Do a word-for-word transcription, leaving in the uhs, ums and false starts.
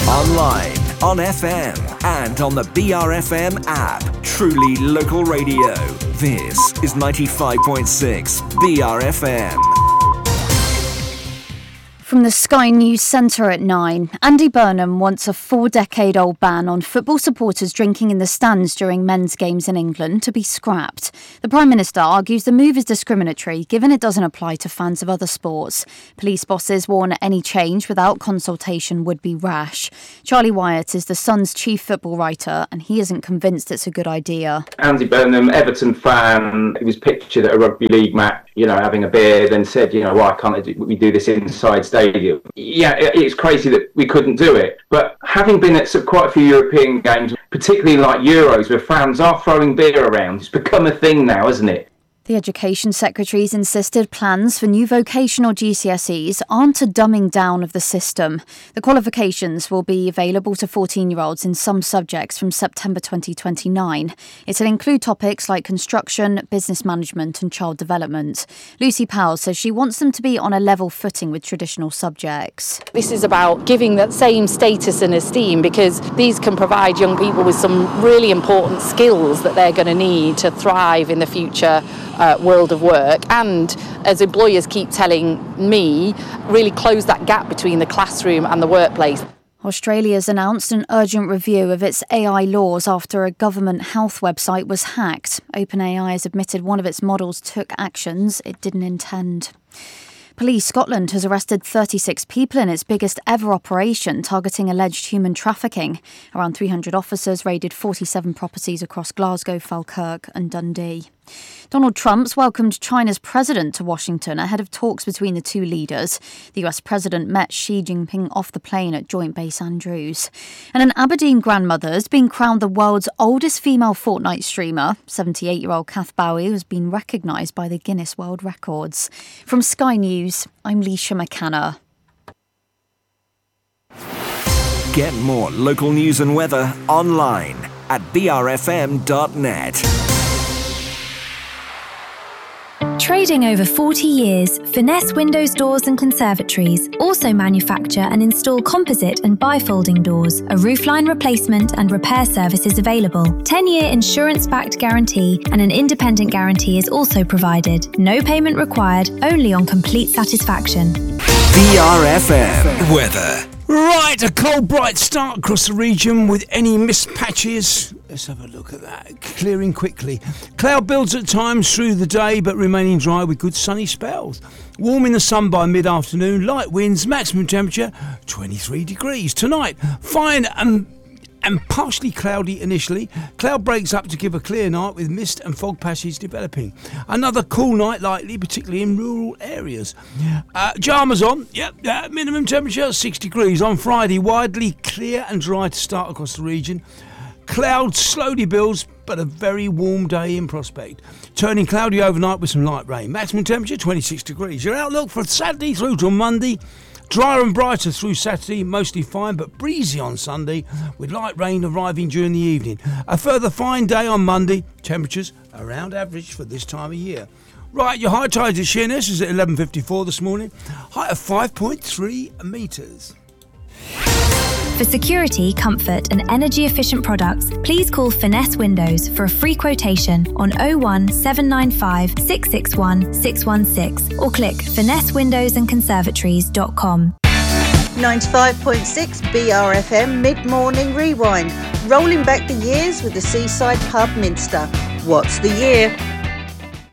Online, on F M, and on the B R F M app. Truly local radio. This is ninety-five point six B R F M. From the Sky News Centre at nine, Andy Burnham wants a four-decade-old ban on football supporters drinking in the stands during men's games in England to be scrapped. The Prime Minister argues the move is discriminatory, given it doesn't apply to fans of other sports. Police bosses warn any change without consultation would be rash. Charlie Wyatt is the Sun's chief football writer, and he isn't convinced it's a good idea. Andy Burnham, Everton fan, he was pictured at a rugby league match, you know, having a beer, then said, you know, why can't we do this inside stadium? Yeah, it's crazy that we couldn't do it. But having been at quite a few European games, particularly like Euros, where fans are throwing beer around, it's become a thing now, isn't it? The Education Secretary's insisted plans for new vocational G C S Es aren't a dumbing down of the system. The qualifications will be available to fourteen-year-olds in some subjects from September twenty twenty-nine. It'll include topics like construction, business management and child development. Lucy Powell says she wants them to be on a level footing with traditional subjects. This is about giving that same status and esteem, because these can provide young people with some really important skills that they're going to need to thrive in the future Uh, world of work, and as employers keep telling me, really close that gap between the classroom and the workplace. Australia's announced an urgent review of its A I laws after a government health website was hacked. OpenAI has admitted one of its models took actions it didn't intend. Police Scotland has arrested thirty-six people in its biggest ever operation targeting alleged human trafficking. Around three hundred officers raided forty-seven properties across Glasgow, Falkirk and Dundee. Donald Trump's welcomed China's president to Washington ahead of talks between the two leaders. The U S president met Xi Jinping off the plane at Joint Base Andrews. And an Aberdeen grandmother has been crowned the world's oldest female Fortnite streamer. seventy-eight-year-old Kath Bowie has been recognised by the Guinness World Records. From Sky News, I'm Leisha McKenna. Get more local news and weather online at b r f m dot net. Trading over forty years, Finesse Windows, Doors and Conservatories also manufacture and install composite and bifolding doors. A roofline replacement and repair service is available. ten-year insurance-backed guarantee and an independent guarantee is also provided. No payment required, only on complete satisfaction. B R F M weather. Right, a cold, bright start across the region with any mist patches. Let's have a look at that. Clearing quickly. Cloud builds at times through the day, but remaining dry with good sunny spells. Warm in the sun by mid-afternoon. Light winds, maximum temperature twenty-three degrees. Tonight, fine and and partially cloudy initially. Cloud breaks up to give a clear night with mist and fog patches developing. Another cool night likely, particularly in rural areas. Uh, Pyjamas on. Yep, uh, minimum temperature six degrees. On Friday, widely clear and dry to start across the region. Clouds slowly builds, but a very warm day in prospect. Turning cloudy overnight with some light rain. Maximum temperature twenty-six degrees. Your outlook for Saturday through till Monday. Drier and brighter through Saturday, mostly fine, but breezy on Sunday, with light rain arriving during the evening. A further fine day on Monday, temperatures around average for this time of year. Right, your high tide at Sheerness is at eleven fifty-four this morning, height of five point three metres. For security, comfort and energy-efficient products, please call Finesse Windows for a free quotation on oh one seven nine five six six one six one six or click finesse windows and conservatories dot com. ninety-five point six B R F M Mid-Morning Rewind, rolling back the years with the Seaside Pub Minster. What's the year?